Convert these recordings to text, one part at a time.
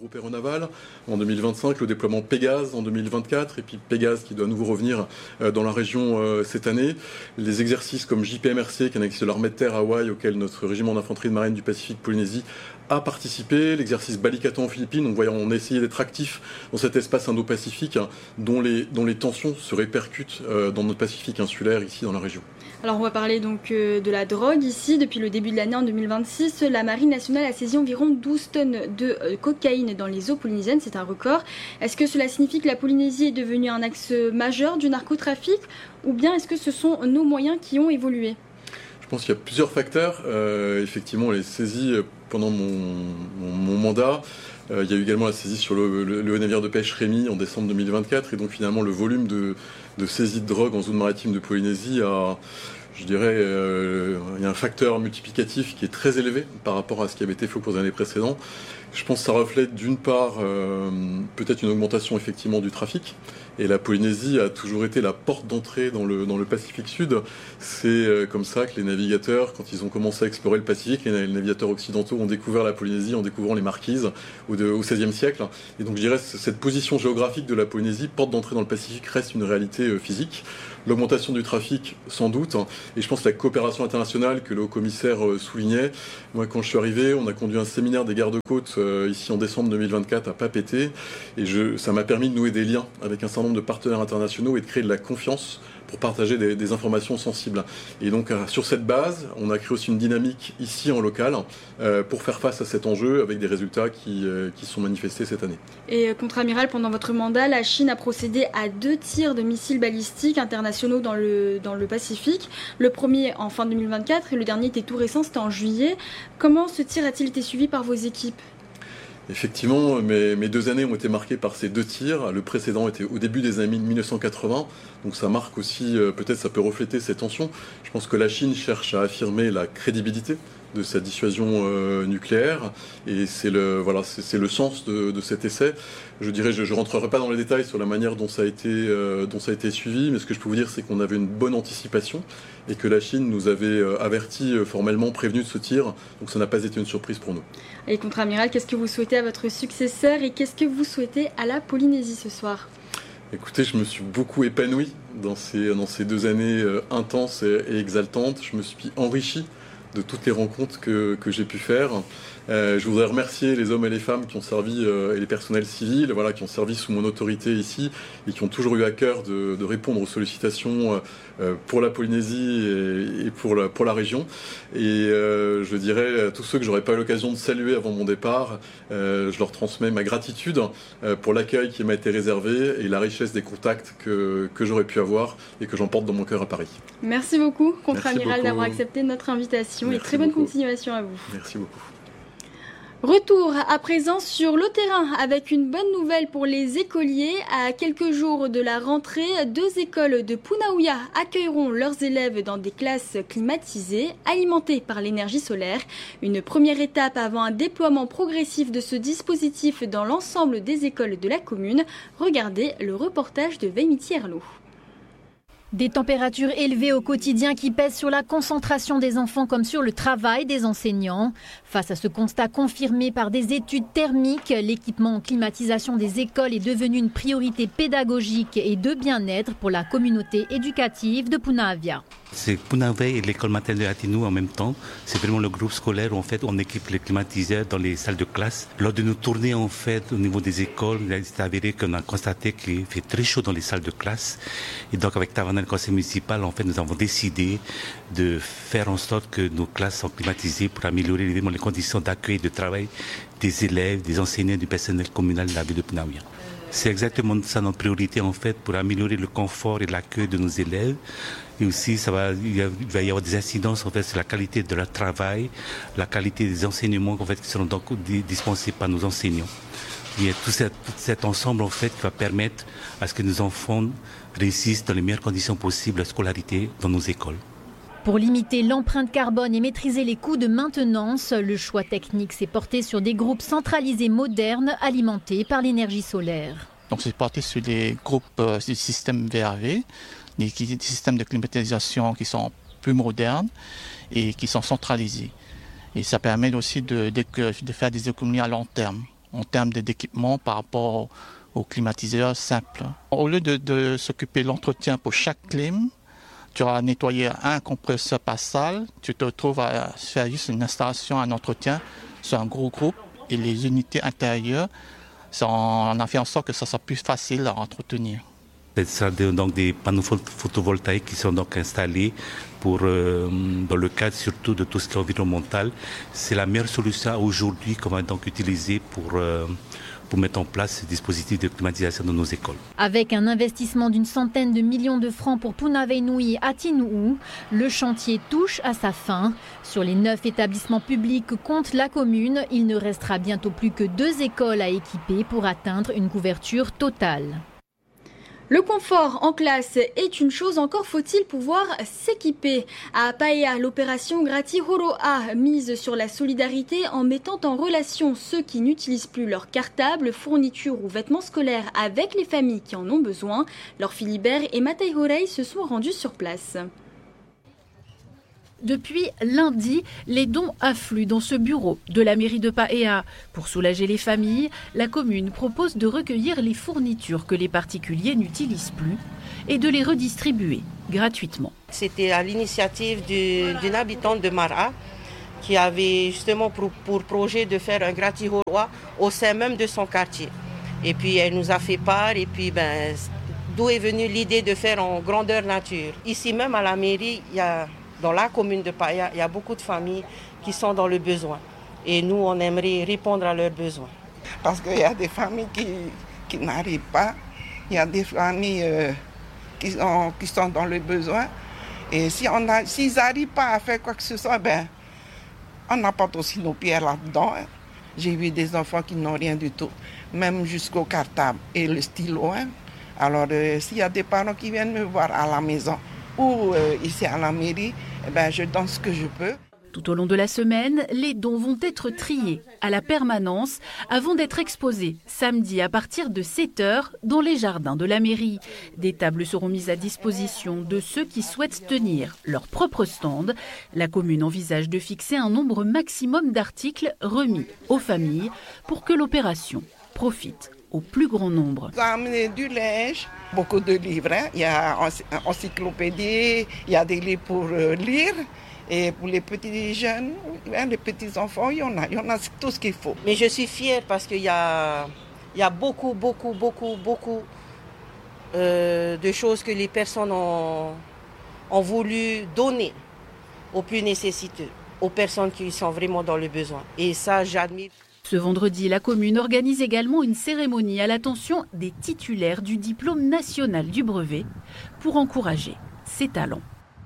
groupe aéronaval en 2025, le déploiement Pégase en 2024, et puis Pégase qui doit à nouveau revenir dans la région cette année. Les exercices comme JPMRC, qui est un exercice de l'armée de terre à Hawaï, auquel notre régiment d'infanterie de marine du Pacifique Polynésie a participé, l'exercice Balikatan aux Philippines. Donc voyons, on a essayé d'être actif dans cet espace Indo-Pacifique dont les tensions se répercutent dans notre Pacifique insulaire ici dans la région. Alors on va parler donc de la drogue ici. Depuis le début de l'année en 2026, la Marine nationale a saisi environ 12 tonnes de cocaïne dans les eaux polynésiennes. C'est un record. Est-ce que cela signifie que la Polynésie est devenue un axe majeur du narcotrafic, ou bien est-ce que ce sont nos moyens qui ont évolué ? Je pense qu'il y a plusieurs facteurs. Effectivement, les saisies pendant mon mandat, il y a eu également la saisie sur le navire de pêche Rémi en décembre 2024. Et donc finalement, le volume de saisie de drogue en zone maritime de Polynésie je dirais, il y a un facteur multiplicatif qui est très élevé par rapport à ce qui avait été fait au cours des années précédentes. Je pense que ça reflète d'une part peut-être une augmentation effectivement du trafic. Et la Polynésie a toujours été la porte d'entrée dans le Pacifique Sud. C'est comme ça que les navigateurs, quand ils ont commencé à explorer le Pacifique, les navigateurs occidentaux ont découvert la Polynésie en découvrant les Marquises au XVIe siècle. Et donc je dirais que cette position géographique de la Polynésie, porte d'entrée dans le Pacifique, reste une réalité physique. L'augmentation du trafic, sans doute, et je pense que la coopération internationale que le haut-commissaire soulignait. Moi, quand je suis arrivé, on a conduit un séminaire des gardes-côtes ici en décembre 2024 à Papeete, et ça m'a permis de nouer des liens avec un certain nombre de partenaires internationaux et de créer de la confiance pour partager des informations sensibles. Et donc, sur cette base, on a créé aussi une dynamique ici en local pour faire face à cet enjeu avec des résultats qui sont manifestés cette année. Et contre-amiral, pendant votre mandat, la Chine a procédé à 2 tirs de missiles balistiques internationaux dans le Pacifique. Le premier en fin 2024 et le dernier était tout récent, c'était en juillet. Comment ce tir a-t-il été suivi par vos équipes ? Effectivement, mes 2 années ont été marquées par ces 2 tirs. Le précédent était au début des années 1980, donc ça marque aussi, peut-être ça peut refléter ces tensions. Je pense que la Chine cherche à affirmer la crédibilité de sa dissuasion nucléaire, et c'est le sens de cet essai. Je dirais, je rentrerai pas dans les détails sur la manière dont ça a été suivi, mais ce que je peux vous dire, c'est qu'on avait une bonne anticipation et que la Chine nous avait averti formellement, prévenu de ce tir, donc ça n'a pas été une surprise pour nous. Et contre-amiral, qu'est-ce que vous souhaitez à votre successeur et qu'est-ce que vous souhaitez à la Polynésie ce soir ? Écoutez, je me suis beaucoup épanoui dans ces 2 années intenses et exaltantes. Je me suis enrichi de toutes les rencontres que j'ai pu faire. Je voudrais remercier les hommes et les femmes qui ont servi, et les personnels civils, qui ont servi sous mon autorité ici et qui ont toujours eu à cœur de répondre aux sollicitations pour la Polynésie et pour la région. Et je dirais à tous ceux que j'aurais pas eu l'occasion de saluer avant mon départ, je leur transmets ma gratitude pour l'accueil qui m'a été réservé et la richesse des contacts que j'aurais pu avoir et que j'emporte dans mon cœur à Paris. Merci beaucoup, contre-amiral, d'avoir accepté notre invitation. Merci et très bonne beaucoup. Continuation à vous. Merci beaucoup. Retour à présent sur le terrain avec une bonne nouvelle pour les écoliers. À quelques jours de la rentrée, 2 écoles de Punaouia accueilleront leurs élèves dans des classes climatisées, alimentées par l'énergie solaire. Une première étape avant un déploiement progressif de ce dispositif dans l'ensemble des écoles de la commune. Regardez le reportage de Veimiti Herlo. Des températures élevées au quotidien qui pèsent sur la concentration des enfants comme sur le travail des enseignants. Face à ce constat confirmé par des études thermiques, l'équipement en climatisation des écoles est devenu une priorité pédagogique et de bien-être pour la communauté éducative de Punaavia. C'est Punaavia et l'école maternelle de Atinou en même temps. C'est vraiment le groupe scolaire où en fait on équipe les climatiseurs dans les salles de classe. Lors de nos tournées en fait au niveau des écoles, il s'est avéré qu'on a constaté qu'il fait très chaud dans les salles de classe. Et donc avec Tavanel conseil municipal, en fait nous avons décidé de faire en sorte que nos classes soient climatisées pour améliorer évidemment les conditions d'accueil et de travail des élèves, des enseignants, du personnel communal de la ville de Punaavia. C'est exactement ça notre priorité en fait pour améliorer le confort et l'accueil de nos élèves. Et aussi, il va y avoir des incidences en fait, sur la qualité de leur travail, la qualité des enseignements en fait, qui seront donc dispensés par nos enseignants. Il y a tout cet ensemble en fait, qui va permettre à ce que nos enfants réussissent dans les meilleures conditions possibles la scolarité dans nos écoles. Pour limiter l'empreinte carbone et maîtriser les coûts de maintenance, le choix technique s'est porté sur des groupes centralisés modernes alimentés par l'énergie solaire. Donc c'est porté sur des groupes du système VRV, des systèmes de climatisation qui sont plus modernes et qui sont centralisés. Et ça permet aussi de faire des économies à long terme en termes d'équipement par rapport aux climatiseurs simples. Au lieu de s'occuper de l'entretien pour chaque clim, tu vas nettoyer un compresseur par salle, tu te retrouves à faire juste une installation, un entretien sur un gros groupe et les unités intérieures, on a fait en sorte que ça soit plus facile à entretenir. C'est donc des panneaux photovoltaïques qui sont donc installés pour, dans le cadre surtout de tout ce qui est environnemental. C'est la meilleure solution aujourd'hui qu'on va donc utiliser pour mettre en place ce dispositif de climatisation dans nos écoles. Avec un investissement d'une centaine de millions de francs pour Punavenui Atinuu, le chantier touche à sa fin. Sur les 9 établissements publics que compte la commune, il ne restera bientôt plus que 2 écoles à équiper pour atteindre une couverture totale. Le confort en classe est une chose, encore faut-il pouvoir s'équiper. À Paea, l'opération Grati Horoa mise sur la solidarité en mettant en relation ceux qui n'utilisent plus leurs cartables, fournitures ou vêtements scolaires avec les familles qui en ont besoin. Laure Philibert et Matei Horei se sont rendus sur place. Depuis lundi, les dons affluent dans ce bureau de la mairie de Paea. Pour soulager les familles, la commune propose de recueillir les fournitures que les particuliers n'utilisent plus et de les redistribuer gratuitement. C'était à l'initiative d'une habitante de Mara qui avait justement pour projet de faire un Grati Horoa au sein même de son quartier. Et puis elle nous a fait part et puis d'où est venue l'idée de faire en grandeur nature. Ici même à la mairie, dans la commune de Paea, il y a beaucoup de familles qui sont dans le besoin. Et nous, on aimerait répondre à leurs besoins. Parce qu'il y a des familles qui n'arrivent pas. Il y a des familles qui sont dans le besoin. Et s'ils n'arrivent pas à faire quoi que ce soit, on apporte aussi nos pierres là-dedans. J'ai vu des enfants qui n'ont rien du tout, même jusqu'au cartable et le stylo. Alors, s'il y a des parents qui viennent me voir à la maison, ou ici à la mairie, je donne ce que je peux. Tout au long de la semaine, les dons vont être triés à la permanence avant d'être exposés samedi à partir de 7h dans les jardins de la mairie. Des tables seront mises à disposition de ceux qui souhaitent tenir leur propre stand. La commune envisage de fixer un nombre maximum d'articles remis aux familles pour que l'opération profite au plus grand nombre. On a amené du linge, beaucoup de livres. Il y a une encyclopédie, il y a des livres pour lire. Et pour les petits jeunes, les petits enfants, il y en a tout ce qu'il faut. Mais je suis fière parce qu'il y a beaucoup de choses que les personnes ont voulu donner aux plus nécessiteux, aux personnes qui sont vraiment dans le besoin. Et ça, j'admire. Ce vendredi, la commune organise également une cérémonie à l'attention des titulaires du diplôme national du brevet pour encourager ces talents.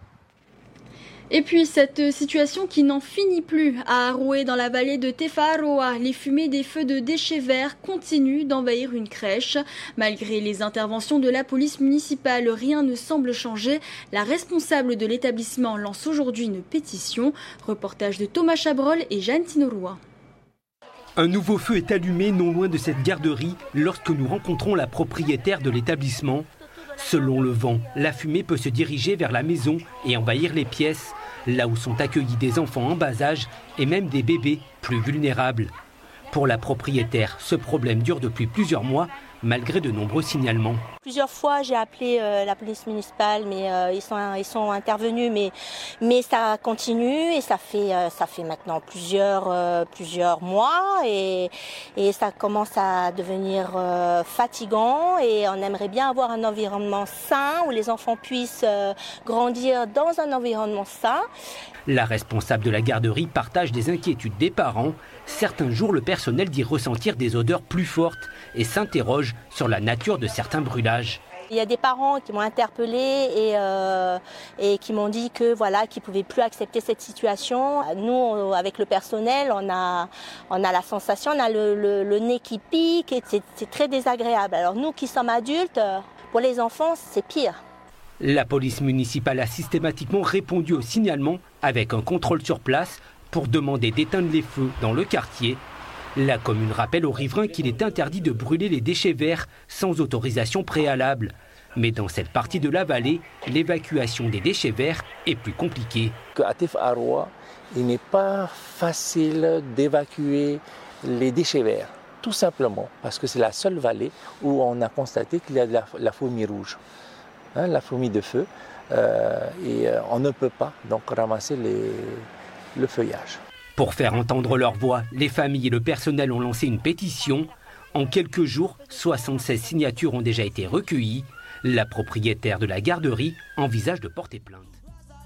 Et puis cette situation qui n'en finit plus à Aroué dans la vallée de Tefaroa. Les fumées des feux de déchets verts continuent d'envahir une crèche. Malgré les interventions de la police municipale, rien ne semble changer. La responsable de l'établissement lance aujourd'hui une pétition. Reportage de Thomas Chabrol et Jeanne Tinoroa. Un nouveau feu est allumé non loin de cette garderie lorsque nous rencontrons la propriétaire de l'établissement. Selon le vent, la fumée peut se diriger vers la maison et envahir les pièces, là où sont accueillis des enfants en bas âge et même des bébés plus vulnérables. Pour la propriétaire, ce problème dure depuis plusieurs mois, malgré de nombreux signalements. Plusieurs fois, j'ai appelé la police municipale, mais ils sont intervenus, mais ça continue et ça fait maintenant plusieurs mois et ça commence à devenir fatigant et on aimerait bien avoir un environnement sain où les enfants puissent grandir dans un environnement sain. La responsable de la garderie partage des inquiétudes des parents. Certains jours, le personnel dit ressentir des odeurs plus fortes et s'interroge sur la nature de certains brûlages. Il y a des parents qui m'ont interpellée et qui m'ont dit que qu'ils pouvaient plus accepter cette situation. Nous, avec le personnel, on a la sensation, on a le nez qui pique et c'est très désagréable. Alors nous qui sommes adultes, pour les enfants, c'est pire. La police municipale a systématiquement répondu au signalement avec un contrôle sur place pour demander d'éteindre les feux dans le quartier. La commune rappelle aux riverains qu'il est interdit de brûler les déchets verts sans autorisation préalable. Mais dans cette partie de la vallée, l'évacuation des déchets verts est plus compliquée. À Tefaroa, il n'est pas facile d'évacuer les déchets verts. tout simplement parce que c'est la seule vallée où on a constaté qu'il y a de la fourmi rouge, la fourmi de feu, et on ne peut pas donc ramasser le feuillage. Pour faire entendre leur voix, les familles et le personnel ont lancé une pétition. En quelques jours, 76 signatures ont déjà été recueillies. La propriétaire de la garderie envisage de porter plainte.